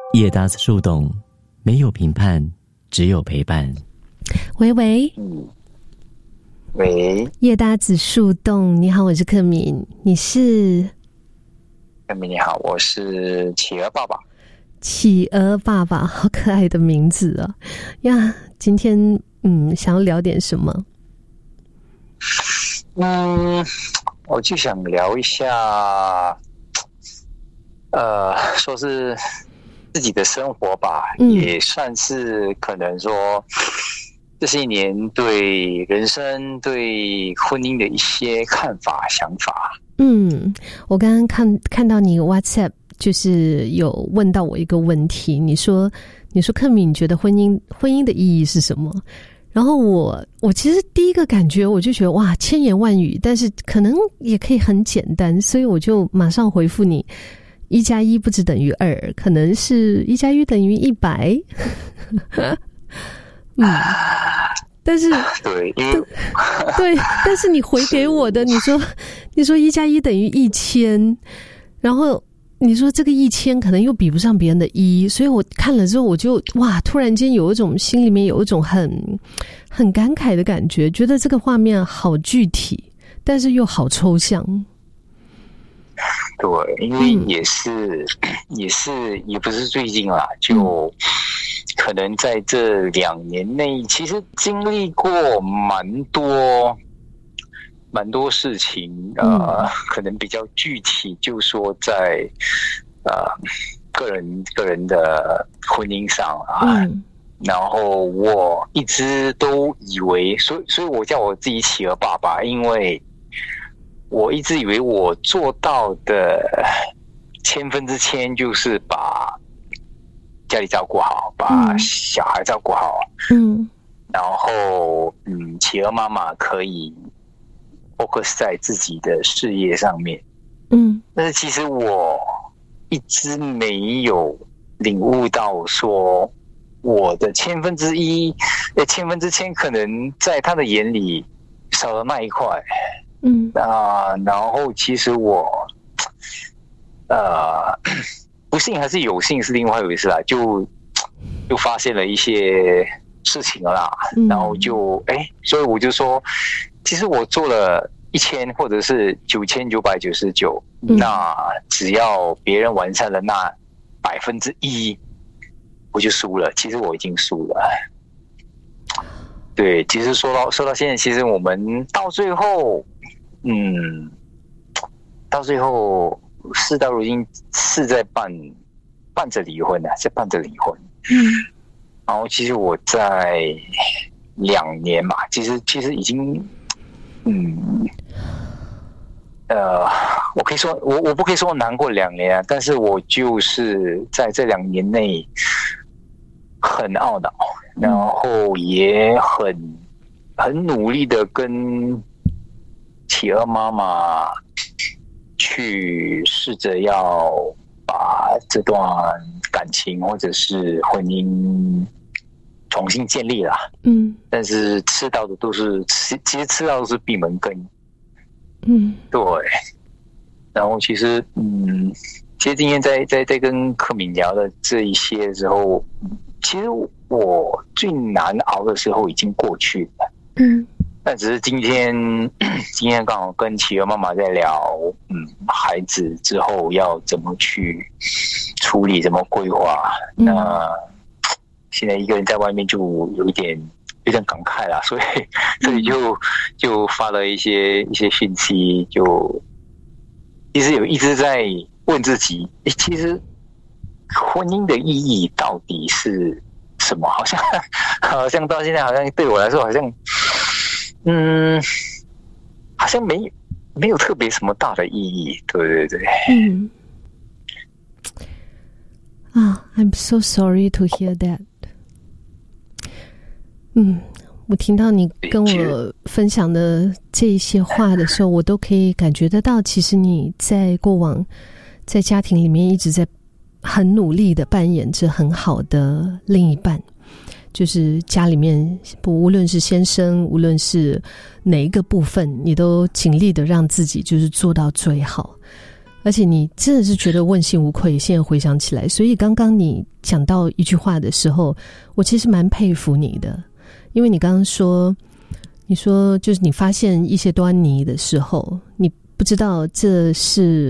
叶搭子树洞，没有评判，只有陪伴。 喂喂， 喂， 叶搭子树洞，你好，我是克敏，你是？ 克敏你好，我是企鹅爸爸。 企鹅爸爸，好可爱的名字啊！呀，今天想要聊点什么？ 我就想聊一下，说是自己的生活吧，也算是可能说这些年对人生、对婚姻的一些看法、想法。 我刚刚看到你 WhatsApp 就是有问到我一个问题，你说克敏，你觉得婚姻的意义是什么？然后我其实第一个感觉我就觉得哇，千言万语，但是可能也可以很简单，所以我就马上回复你，1+1不只等于2，可能是1+1等于100。但是对，因为对，但是你回给我的，你说1+1等于1000，然后你说这个1000可能又比不上别人的1，所以我看了之后我就哇，突然间有一种心里面有一种很感慨的感觉，觉得这个画面好具体，但是又好抽象。 对，因为也不是最近啦，就可能在这2年内，其实经历过蛮多事情，可能比较具体，就说在个人的婚姻上啊，然后我一直都以为，所以我叫我自己企鹅爸爸，因为我一直以为我做到的1000%就是把家里照顾好，把小孩照顾好，然后企鹅妈妈可以 focus 在自己的事业上面，但是其实我一直没有领悟到说我的1/1000，1000%可能在他的眼里少了那一块，然后其实我不幸还是有幸是另外一回事啦，就发现了一些事情了啦，然后所以我就说，其实我做了1000或者是9999，那只要别人完善了那1%，我就输了。其实我已经输了。对，其实说到现在，其实我们到最后事到如今是在办着离婚啊，在办着离婚。然后其实我在2年嘛，其实已经我可以说我不可以说难过2年啊，但是我就是在这2年内很懊恼，然后也很努力的跟企鹅妈妈去试着要把这段感情或者是婚姻重新建立啦，但是其实吃到的都是闭门羹，对。然后其实今天在跟克敏聊的这一些之后，其实我最难熬的时候已经过去了，但只是今天刚好跟企鹅妈妈在聊，孩子之后要怎么去处理，怎么规划。那现在一个人在外面就有点感慨啦，所以就发了一些讯息，就其实有一直在问自己，其实婚姻的意义到底是什么？好像到现在好像对我来说好像好像没有特别什么大的意义，对。 I'm so sorry to hear that。我听到你跟我分享的这一些话的时候，我都可以感觉得到，其实你在过往在家庭里面一直在很努力的扮演着很好的另一半，就是家里面无论是先生，无论是哪一个部分，你都尽力的让自己就是做到最好。 而且你真的是觉得问心无愧，现在回想起来。所以刚刚你讲到一句话的时候，我其实蛮佩服你的，因为你刚刚说，你说就是你发现一些端倪的时候，你不知道这是